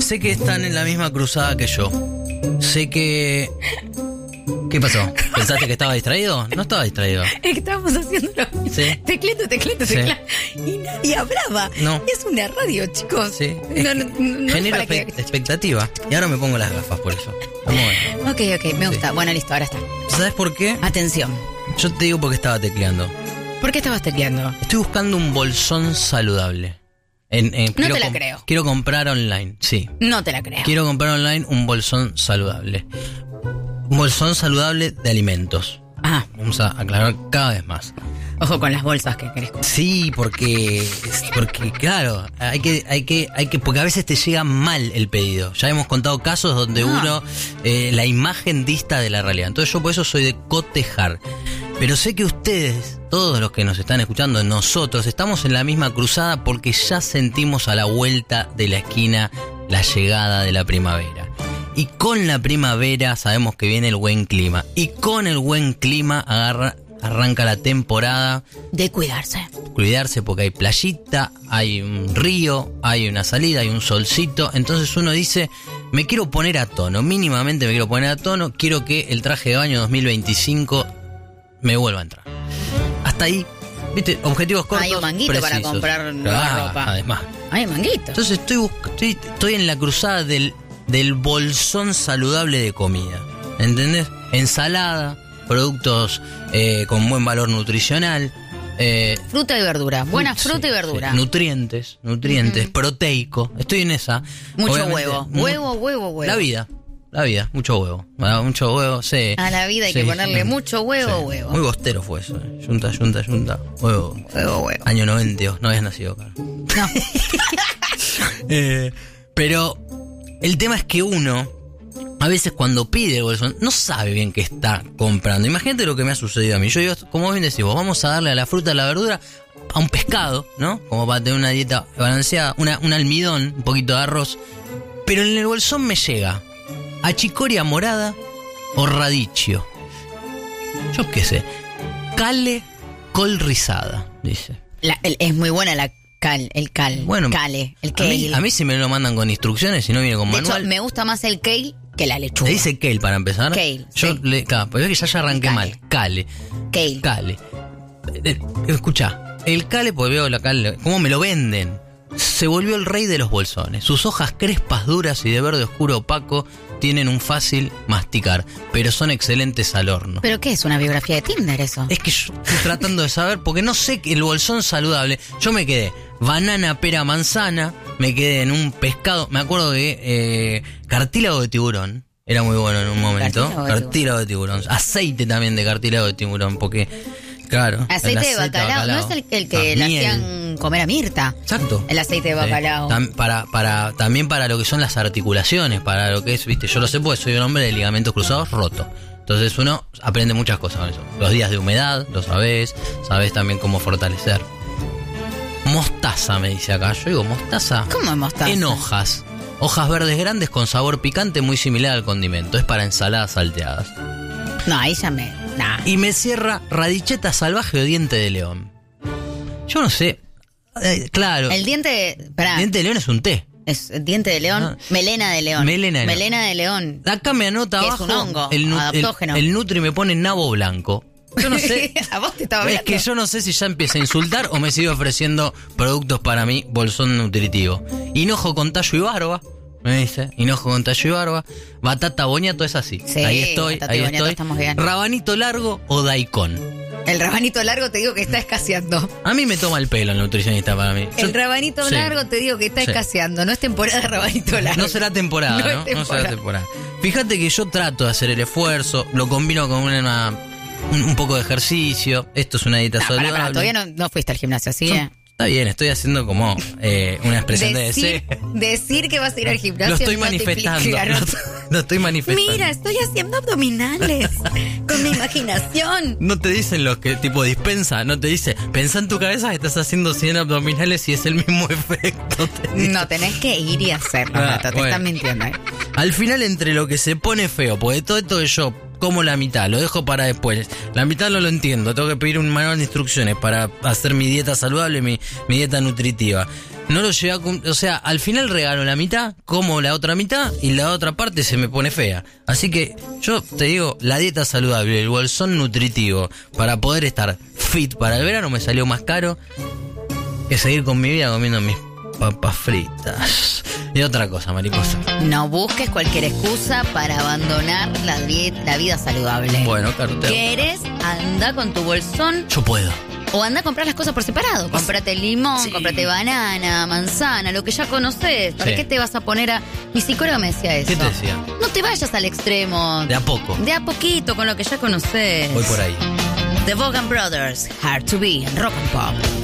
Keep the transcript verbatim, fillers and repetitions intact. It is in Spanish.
sé que están en la misma cruzada que yo. Sé que... ¿Qué pasó? ¿Pensaste que estaba distraído? No estaba distraído. Es que estábamos haciendo lo mismo. Sí. Tecleto, tecleto, Sí. tecleto. Y nadie hablaba. No. Es una radio, chicos. Sí. No, no, no, Genero para que- espe- expectativa. Y ahora me pongo las gafas por eso. Vamos a ver. Ok, ok, me gusta. Bueno, listo, ahora está. ¿Sabes por qué? Atención. Yo te digo porque estaba tecleando. ¿Por qué estabas tecleando? Estoy buscando un bolsón saludable. En, en- No quiero te la com- creo. Quiero comprar online, sí. No te la creo. Quiero comprar online un bolsón saludable. Un bolsón saludable de alimentos. Ah, Vamos a aclarar cada vez más. ojo con las bolsas que querés. Sí, porque porque claro, hay que hay que hay que porque a veces te llega mal el pedido. Ya hemos contado casos donde Ah. uno eh, la imagen dista de la realidad. Entonces yo por eso soy de cotejar. Pero sé que ustedes, todos los que nos están escuchando, nosotros estamos en la misma cruzada porque ya sentimos a la vuelta de la esquina la llegada de la primavera. Y con la primavera sabemos que viene el buen clima. Y con el buen clima agarra, arranca la temporada. De cuidarse. Cuidarse porque hay playita, hay un río, hay una salida, hay un solcito. Entonces uno dice, me quiero poner a tono, mínimamente me quiero poner a tono. Quiero que el traje de baño dos mil veinticinco me vuelva a entrar. Hasta ahí, viste, objetivos cortos, Hay un manguito para precisos. comprar nueva Ah, ropa. además. Ay, manguito. Entonces estoy, busc- estoy, estoy en la cruzada del, del bolsón saludable de comida. ¿Entendés? Ensalada, productos eh, con buen valor nutricional. Eh, Fruta y verdura. Buena sí, fruta y verdura. sí. Nutrientes, nutrientes, proteico. Estoy en esa. Mucho Obviamente, huevo. mu- Huevo, huevo, huevo. La vida. La vida, mucho huevo. Ah, mucho huevo, sí. A la vida hay Sí, que ponerle sí. mucho huevo, Sí. huevo. Muy bostero fue eso. eh. Yunta, yunta, yunta. Huevo. Huevo, huevo. Año noventa, no habías nacido, claro. No. Eh, pero el tema es que uno, a veces cuando pide el bolsón, no sabe bien qué está comprando. Imagínate lo que me ha sucedido a mí. Yo digo, como bien decís vos, vamos a darle a la fruta, a la verdura, a un pescado, ¿no? Como para tener una dieta balanceada, una, un almidón, un poquito de arroz. Pero en el bolsón me llega achicoria morada o radicchio. Yo qué sé. Cale col rizada, dice. La- el- es muy buena la cal, el cal. Bueno, Cale, el A mí, kale. a mí si me lo mandan con instrucciones, si no viene con De hecho, manual. me gusta más el kale que la lechuga. Le dice kale para empezar. Kale, Yo sí. le, claro, pero es que ya, ya arranqué Kale. mal. Cale. Kale. Cale. Eh, eh, escuchá, el cale, pues veo la cale, ¿cómo me lo venden? Se volvió el rey de los bolsones. Sus hojas crespas, duras y de verde oscuro opaco tienen un fácil masticar, pero son excelentes al horno. ¿Pero qué es? ¿Una biografía de Tinder eso? Es que yo estoy tratando de saber, porque no sé que el bolsón saludable. Yo me quedé banana, pera, manzana, me quedé en un pescado. Me acuerdo que eh, cartílago de tiburón era muy bueno en un momento. Cartílago de Cartílago de tiburón. Aceite también de cartílago de tiburón, porque, claro. Aceite el de bacalao. ¿No es el, el que La le miel. hacían comer a Mirta? Exacto. El aceite de Sí. bacalao. Tam- para, para, también para lo que son las articulaciones, para lo que es, viste, yo lo sé porque soy un hombre de ligamentos cruzados roto. Entonces uno aprende muchas cosas con eso. Los días de humedad, lo sabés, sabés también cómo fortalecer. Mostaza, me dice acá. Yo digo, mostaza. ¿Cómo es mostaza? En hojas. Hojas verdes grandes con sabor picante muy similar al condimento. Es para ensaladas salteadas. No, ahí ya me... Nah. Y me cierra radicheta salvaje o diente de león. Yo no sé. Eh, claro. El diente de... Pará, Diente de león es un té. es diente de león, Ah. melena de león. Melena de león. Melena de león. Acá me anota Que es abajo. un hongo, el, nu- el, adaptógeno. el Nutri me pone nabo blanco. Yo no sé. A vos te estaba Es hablando. que yo no sé si ya empieza a insultar o me sigue ofreciendo productos para mí, bolsón nutritivo. Hinojo con tallo y barba, me dice. Hinojo con tallo y barba. Batata boñato es así. Sí, ahí estoy, batata y ahí boñato estoy. estamos bien. Rabanito largo o daikon. El rabanito largo te digo que está escaseando. A mí me toma el pelo el nutricionista para mí. Yo- El rabanito sí. largo te digo que está Sí. escaseando. No es temporada de rabanito largo. No será temporada, No ¿no? es No, temporada. será temporada. Fíjate que yo trato de hacer el esfuerzo, lo combino con una, un, un poco de ejercicio. Esto es una dieta No, pará, saludable. pará, todavía no, no fuiste al gimnasio, ¿sí? Yo- eh? Está bien, estoy haciendo como eh, una expresión Decir, de deseo. decir que vas a ir al gimnasio. Lo estoy no te manifestando. implica, Lo, ¿no? lo estoy manifestando. Mira, estoy haciendo abdominales con mi imaginación. No te dicen los que tipo dispensa, no te dice, pensá en tu cabeza que estás haciendo cien abdominales y es el mismo efecto. te dice. No, tenés que ir y hacerlo, Ah, Nato, te bueno. están mintiendo. ¿eh? Al final, entre lo que se pone feo, porque todo esto que yo como la mitad, lo dejo para después. La mitad no lo entiendo, tengo que pedir un manual de instrucciones para hacer mi dieta saludable, mi, mi dieta nutritiva. No lo llevo a cum- o sea, al final regalo la mitad, como la otra mitad y la otra parte se me pone fea. Así que yo te digo, la dieta saludable, el bolsón nutritivo, para poder estar fit para el verano me salió más caro que seguir con mi vida comiendo mis papas fritas. Y otra cosa, mariposa. No busques cualquier excusa para abandonar la, dieta, la vida saludable. Bueno, claro, te- ¿Quieres? Anda con tu bolsón yo puedo. o anda a comprar las cosas por separado. Cómprate limón, Sí. cómprate banana, manzana, lo que ya conoces. ¿Para Sí. qué te vas a poner a...? Mi psicóloga me decía eso. ¿Qué te decía? No te vayas al extremo. De a poco. De a poquito, con lo que ya conoces. Voy por ahí. The Vaughan Brothers, Hard to Be, en Rock and Pop.